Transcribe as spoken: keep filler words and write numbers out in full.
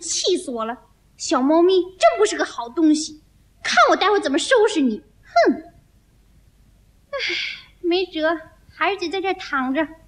气死我了！小猫咪真不是个好东西，看我待会怎么收拾你！哼！唉，没辙，还是得在这儿躺着。